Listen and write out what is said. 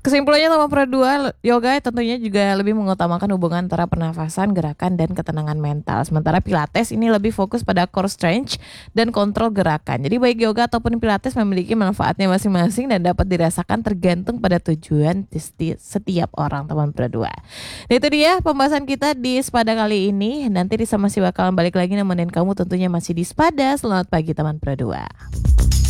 Kesimpulannya teman Pro 2, yoga tentunya juga lebih mengutamakan hubungan antara pernafasan, gerakan, dan ketenangan mental. Sementara Pilates ini lebih fokus pada core strength dan kontrol gerakan. Jadi baik yoga ataupun Pilates memiliki manfaatnya masing-masing dan dapat dirasakan tergantung pada tujuan setiap orang teman Pro 2. Nah itu dia pembahasan kita di Spada kali ini. Nanti Risa masih bakalan balik lagi nemenin kamu tentunya masih di Spada. Selamat pagi teman Pro 2.